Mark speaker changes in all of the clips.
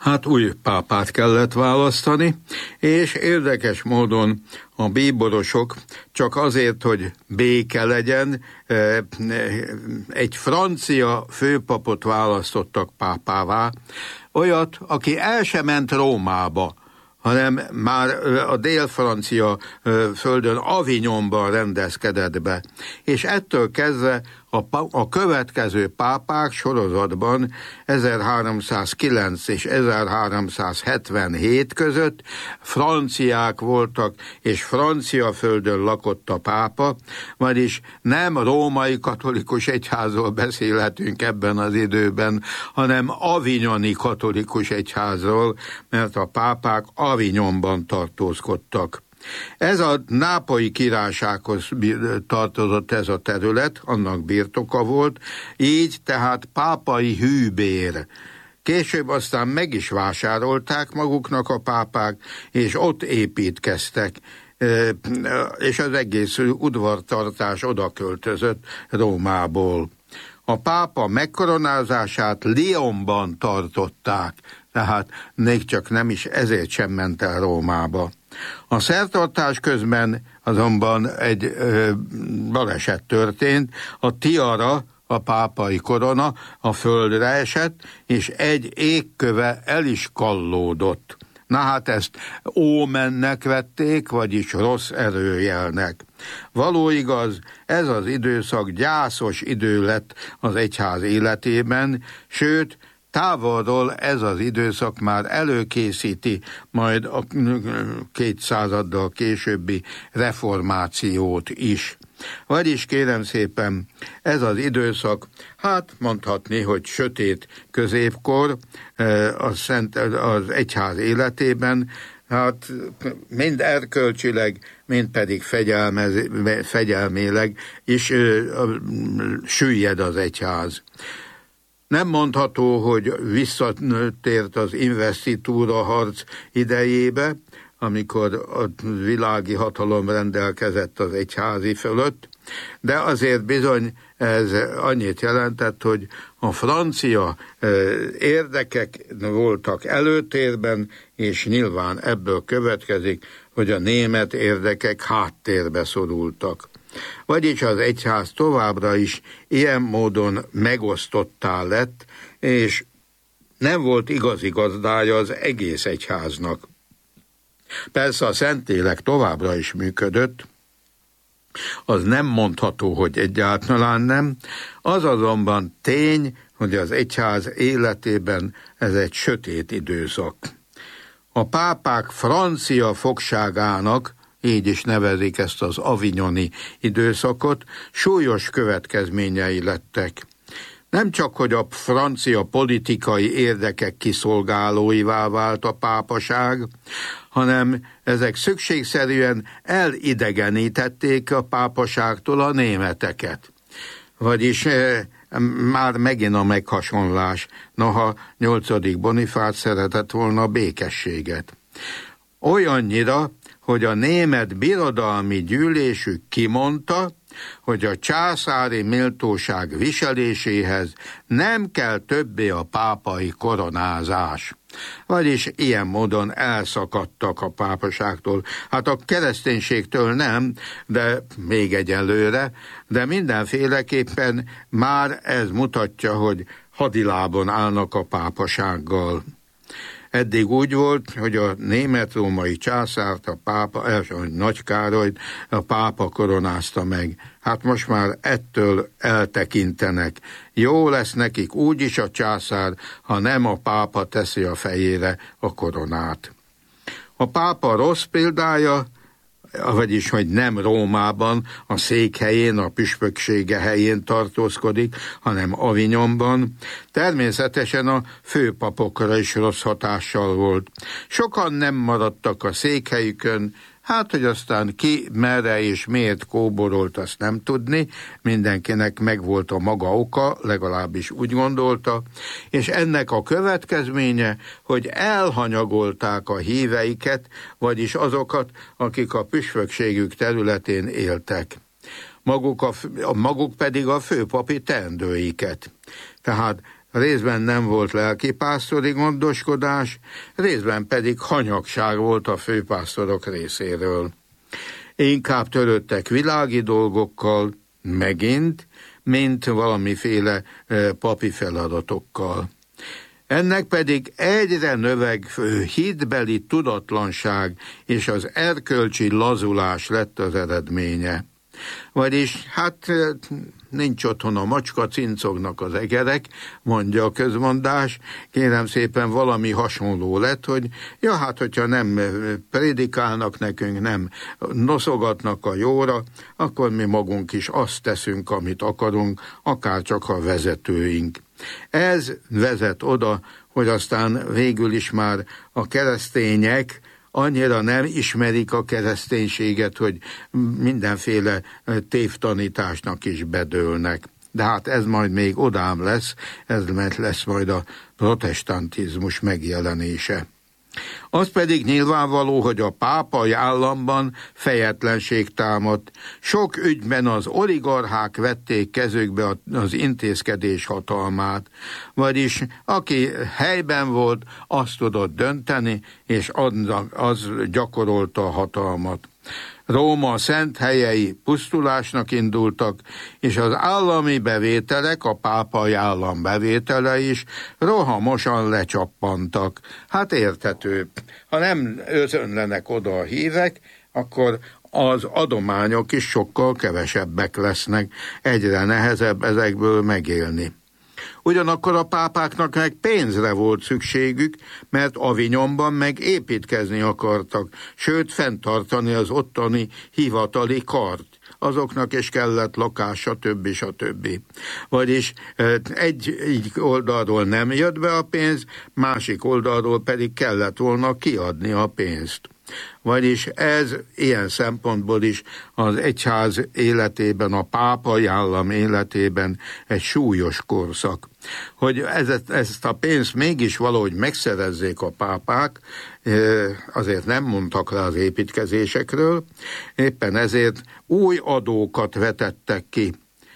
Speaker 1: Hát új pápát kellett választani, és érdekes módon a bíborosok csak azért, hogy béke legyen, egy francia főpapot választottak pápává, olyat, aki el sem ment Rómába, hanem már a dél-francia földön, Avignonban rendezkedett be. És ettől kezdve a következő pápák sorozatban 1309 és 1377 között franciák voltak, és francia földön lakott a pápa, vagyis nem római katolikus egyházról beszélhetünk ebben az időben, hanem avignoni katolikus egyházról, mert a pápák Avignonban tartózkodtak. Ez a nápolyi királysághoz tartozott ez a terület, annak birtoka volt, így tehát pápai hűbér. Később aztán meg is vásárolták maguknak a pápák, és ott építkeztek, és az egész udvartartás oda költözött Rómából. A pápa megkoronázását Lyonban tartották, tehát még csak nem is ezért sem ment el Rómába. A szertartás közben azonban egy baleset történt, a tiara, a pápai korona a földre esett, és egy égköve el is kallódott. Na hát ezt ómennek vették, vagyis rossz erőjelnek. Való igaz, ez az időszak gyászos idő lett az egyház életében, sőt, távolról ez az időszak már előkészíti majd a 200-addal későbbi reformációt is. Vagyis kérem szépen, ez az időszak, hát mondhatni, hogy sötét középkor az egyház életében, hát mind erkölcsileg, mind pedig fegyelmileg is süllyed az egyház. Nem mondható, hogy visszatért az investitúra harc idejébe, amikor a világi hatalom rendelkezett az egyházi fölött, de azért bizony ez annyit jelentett, hogy a francia érdekek voltak előtérben, és nyilván ebből következik, hogy a német érdekek háttérbe szorultak. Vagyis az egyház továbbra is ilyen módon megosztottá lett, és nem volt igazi gazdája az egész egyháznak. Persze a Szentlélek továbbra is működött, az nem mondható, hogy egyáltalán nem, az azonban tény, hogy az egyház életében ez egy sötét időszak. A pápák francia fogságának, így is nevezik ezt az avignoni időszakot, súlyos következményei lettek. Nem csak, hogy a francia politikai érdekek kiszolgálóivá vált a pápaság, hanem ezek szükségszerűen elidegenítették a pápaságtól a németeket. Vagyis már megint a meghasonlás, noha 8. Bonifác szeretett volna a békességet. Olyannyira, hogy a német birodalmi gyűlésük kimondta, hogy a császári méltóság viseléséhez nem kell többé a pápai koronázás. Vagyis ilyen módon elszakadtak a pápaságtól. Hát a kereszténységtől nem, de még egyelőre, de mindenféleképpen már ez mutatja, hogy hadilábon állnak a pápasággal. Eddig úgy volt, hogy a német-római császárt, a pápa, első Nagy Károlyt a pápa koronázta meg. Hát most már ettől eltekintenek. Jó lesz nekik úgyis a császár, ha nem a pápa teszi a fejére a koronát. A pápa rossz példája, vagyis, hogy nem Rómában, a székhelyén, a püspöksége helyén tartózkodik, hanem Avignonban, természetesen a főpapokra is rossz hatással volt. Sokan nem maradtak a székhelyükön, hát, hogy aztán ki, merre és miért kóborolt, azt nem tudni, mindenkinek megvolt a maga oka, legalábbis úgy gondolta, és ennek a következménye, hogy elhanyagolták a híveiket, vagyis azokat, akik a püspökségük területén éltek. Maguk pedig a főpapi teendőiket. Tehát részben nem volt lelkipásztori gondoskodás, részben pedig hanyagság volt a főpásztorok részéről. Inkább törődtek világi dolgokkal, megint, mint valamiféle papi feladatokkal. Ennek pedig egyre növekvő hitbeli tudatlanság és az erkölcsi lazulás lett az eredménye. Vagyis, hát nincs otthon a macska, cincognak az egerek, mondja a közmondás. Kérem szépen, valami hasonló lett, hogy hát, hogyha nem prédikálnak nekünk, nem noszogatnak a jóra, akkor mi magunk is azt teszünk, amit akarunk, akár csak a vezetőink. Ez vezet oda, hogy aztán végül is már a keresztények annyira nem ismerik a kereszténységet, hogy mindenféle tévtanításnak is bedőlnek. De hát ez majd még odám lesz, ez lesz majd a protestantizmus megjelenése. Az pedig nyilvánvaló, hogy a pápai államban fejetlenség támadt. Sok ügyben az oligarchák vették kezükbe az intézkedés hatalmát, vagyis aki helyben volt, azt tudott dönteni, és az gyakorolta a hatalmat. Róma szent helyei pusztulásnak indultak, és az állami bevételek, a pápai állam bevétele is rohamosan lecsappantak. Hát érthető. Ha nem özönlenek oda a hívek, akkor az adományok is sokkal kevesebbek lesznek, egyre nehezebb ezekből megélni. Ugyanakkor a pápáknak meg pénzre volt szükségük, mert Avignonban meg építkezni akartak, sőt fenntartani az ottani hivatali kart. Azoknak is kellett lakás, stb. Vagyis egy oldalról nem jött be a pénz, másik oldalról pedig kellett volna kiadni a pénzt. Vagyis ez ilyen szempontból is az egyház életében, a pápai állam életében egy súlyos korszak. Hogy ezt a pénzt mégis valahogy megszerezzék a pápák, azért nem mondtak le az építkezésekről, éppen ezért új adókat vetettek ki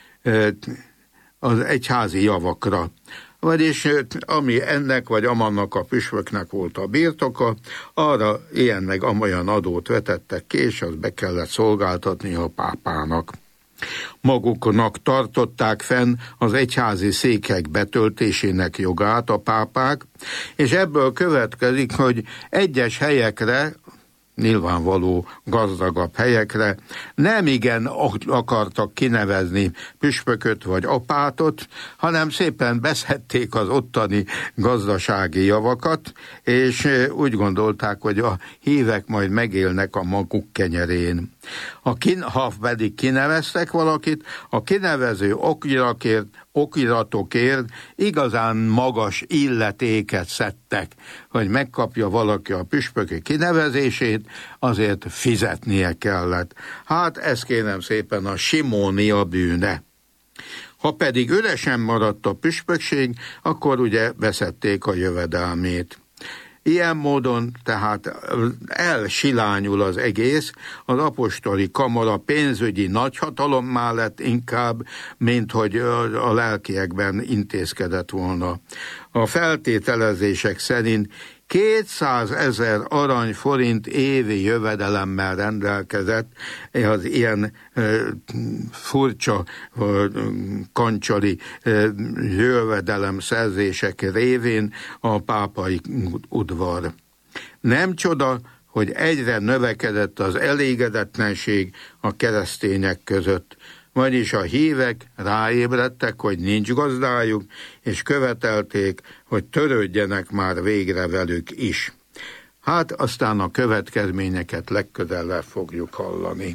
Speaker 1: az egyházi javakra. Vagyis ami ennek vagy amannak a püspöknek volt a birtoka, arra ilyen meg amolyan adót vetettek ki, és azt be kellett szolgáltatni a pápának. Maguknak tartották fenn az egyházi székhek betöltésének jogát a pápák, és ebből következik, hogy egyes helyekre, nyilvánvaló gazdagabb helyekre nem igen akartak kinevezni püspököt vagy apátot, hanem szépen beszedték az ottani gazdasági javakat, és úgy gondolták, hogy a hívek majd megélnek a maguk kenyerén. Ha pedig kineveztek valakit, a kinevező okiratokért igazán magas illetéket szedtek, hogy megkapja valaki a püspöki kinevezését, azért fizetnie kellett. Hát ez kérem szépen a simónia bűne. Ha pedig üresen maradt a püspökség, akkor ugye beszedték a jövedelmét. Ilyen módon tehát elsilányul az egész, az apostoli kamara pénzügyi nagyhatalommá lett inkább, mint hogy a lelkiekben intézkedett volna. A feltételezések szerint 200 000 aranyforint évi jövedelemmel rendelkezett az ilyen furcsa kancsali jövedelemszerzések révén a pápai udvar. Nem csoda, hogy egyre növekedett az elégedetlenség a keresztények között, vagyis a hívek ráébredtek, hogy nincs gazdájuk, és követelték, hogy törődjenek már végre velük is. Hát aztán a következményeket legközelebb fogjuk hallani.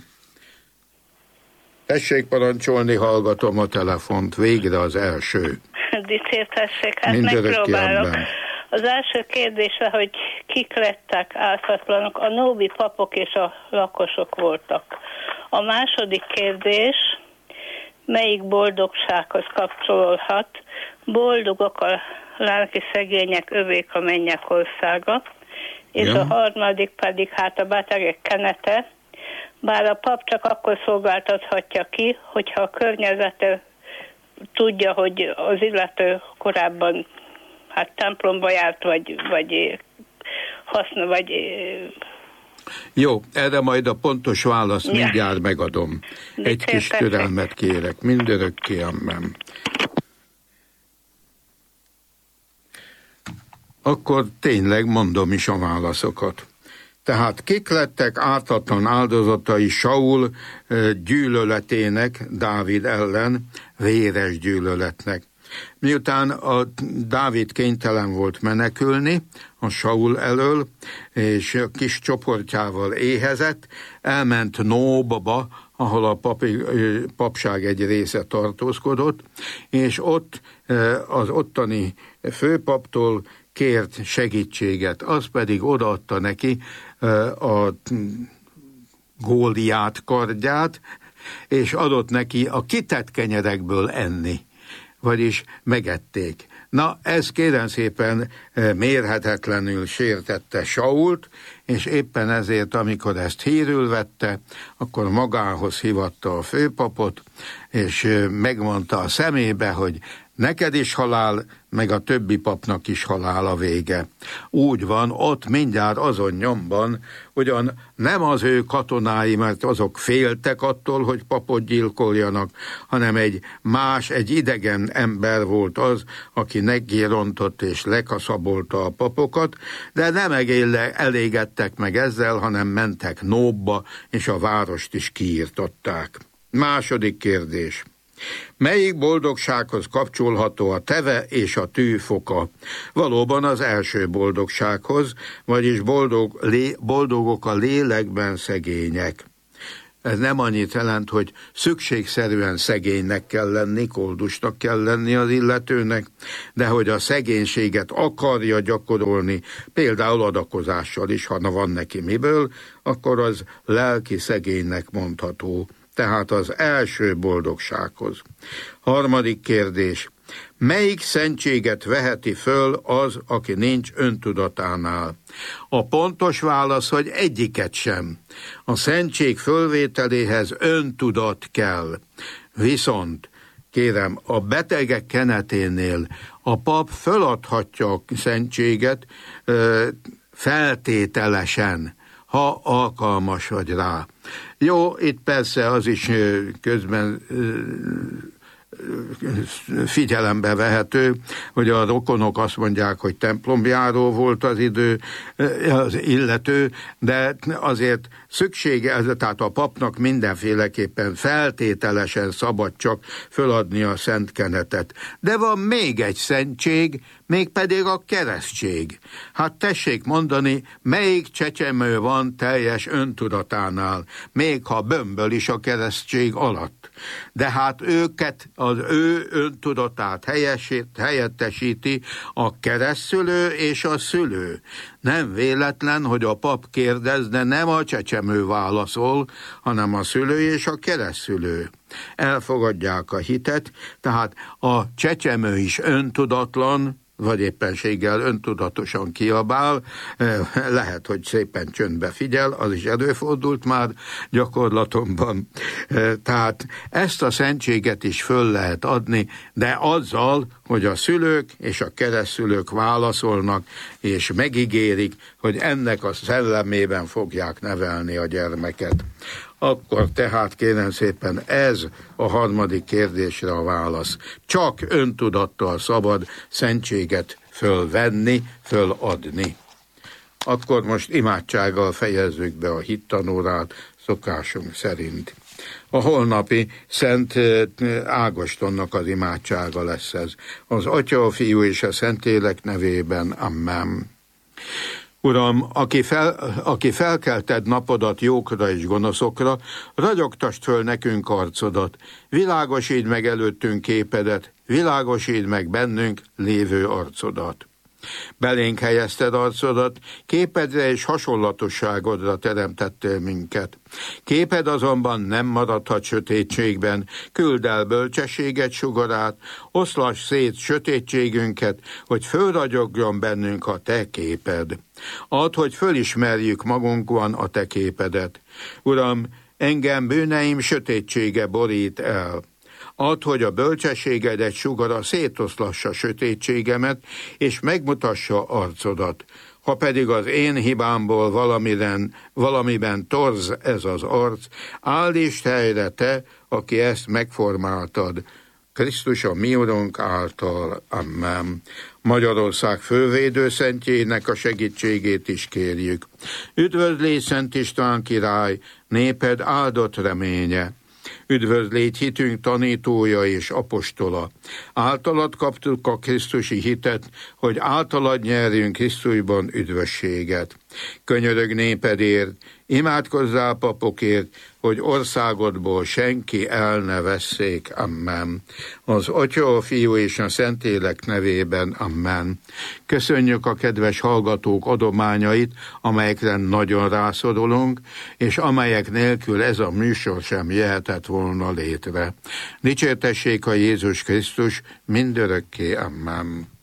Speaker 1: Tessék parancsolni, hallgatom a telefont, végre az első.
Speaker 2: Dicsértessék, hát megpróbálok. Az első kérdése, hogy kik lettek ártatlanok, a nóbi papok és a lakosok voltak. A második kérdés, melyik boldogsághoz kapcsolódhat? Boldogok a lelki szegények, övék a mennyek országa. És a harmadik pedig hát a betegek kenete, bár a pap csak akkor szolgáltathatja ki, hogyha a környezete tudja, hogy az illető korábban templomba járt, vagy
Speaker 1: Jó, erre majd a pontos választ mindjárt megadom. Egy kis türelmet kérek, mindörökké, amen. Akkor tényleg mondom is a válaszokat. Tehát kik lettek ártatlan áldozatai Saul gyűlöletének, Dávid ellen, véres gyűlöletnek. Miután a Dávid kénytelen volt menekülni a Saul elől, és a kis csoportjával éhezett, elment Nóbba, ahol a papság egy része tartózkodott, és ott az ottani főpaptól kért segítséget, az pedig odaadta neki a Góliát kardját, és adott neki a kitett kenyerekből enni, vagyis megették. Na, ez kérem szépen mérhetetlenül sértette Sault, és éppen ezért, amikor ezt hírül vette, akkor magához hívatta a főpapot, és megmondta a szemébe, hogy neked is halál, meg a többi papnak is halál a vége. Úgy van, ott mindjárt azon nyomban, ugyan nem az ő katonái, mert azok féltek attól, hogy papot gyilkoljanak, hanem egy idegen ember volt az, aki nekirontott és lekaszabolta a papokat, de nem elégedtek meg ezzel, hanem mentek Nóbba, és a várost is kiirtották. Második kérdés. Melyik boldogsághoz kapcsolható a teve és a tű foka? Valóban az első boldogsághoz, vagyis boldogok a lélekben szegények. Ez nem annyit jelent, hogy szükségszerűen szegénynek kell lenni, koldusnak kell lenni az illetőnek, de hogy a szegénységet akarja gyakorolni, például adakozással is, ha van neki miből, akkor az lelki szegénynek mondható. Tehát az első boldogsághoz. Harmadik kérdés. Melyik szentséget veheti föl az, aki nincs öntudatánál? A pontos válasz, hogy egyiket sem. A szentség fölvételéhez öntudat kell. Viszont, kérem, a betegek keneténél a pap föladhatja a szentséget feltételesen, ha alkalmas vagy rá. Jó, itt persze az is közben figyelembe vehető, hogy a rokonok azt mondják, hogy templomjáró volt az illető, de azért szüksége, tehát a papnak mindenféleképpen feltételesen szabad csak föladni a szent kenetet. De van még egy szentség, mégpedig a keresztség. Hát tessék mondani, melyik csecsemő van teljes öntudatánál, még ha bömböl is a keresztség alatt. De hát őket, az ő öntudatát helyettesíti a keresztszülő és a szülő. Nem véletlen, hogy a pap kérdez, de nem a csecsemő válaszol, hanem a szülő és a keresztszülő. Elfogadják a hitet, tehát a csecsemő is öntudatlan, vagy éppenséggel öntudatosan kiabál, lehet, hogy szépen csöndbe figyel, az is előfordult már gyakorlatomban. Tehát ezt a szentséget is föl lehet adni, de azzal, hogy a szülők és a keresztszülők válaszolnak, és megígérik, hogy ennek a szellemében fogják nevelni a gyermeket. Akkor tehát kérem szépen ez a harmadik kérdésre a válasz. Csak öntudattal szabad szentséget fölvenni, föladni. Akkor most imádsággal fejezzük be a hittanórát szokásunk szerint. A holnapi Szent Ágostonnak az imádsága lesz ez. Az Atya, a Fiú és a Szentlélek nevében. Amen. Uram, aki felkelted napodat jókra és gonoszokra, ragyogtasd föl nekünk arcodat, világosítsd meg előttünk képedet, világosítsd meg bennünk lévő arcodat. Belénk helyezted arcodat, képedre és hasonlatosságodra teremtettél minket. Képed azonban nem maradhat sötétségben, küld el bölcsességet sugarát, oszlass szét sötétségünket, hogy fölragyogjon bennünk a te képed. Add, hogy fölismerjük magunkban a te képedet. Uram, engem bűneim sötétsége borít el. Add, hogy a bölcsességedet sugara szétoszlassa sötétségemet, és megmutassa arcodat. Ha pedig az én hibámból valamiben torz ez az arc, állítsd helyre te, aki ezt megformáltad. Krisztus a mi Urunk által. Amen. Magyarország fővédőszentjének a segítségét is kérjük. Üdvözlégy Szent István király, néped áldott reménye. Üdvözlégy hitünk tanítója és apostola. Általad kaptuk a krisztusi hitet, hogy általad nyerjünk Krisztusban üdvösséget. Könyörög népedért, imádkozzál papokért, hogy országodból senki el ne vesszék. Amen. Az Atya, a Fiú és a Szentlélek nevében. Amen. Köszönjük a kedves hallgatók adományait, amelyekre nagyon rászorulunk, és amelyek nélkül ez a műsor sem jöhetett volna létre. Dicsértessék a Jézus Krisztus mindörökké. Amen.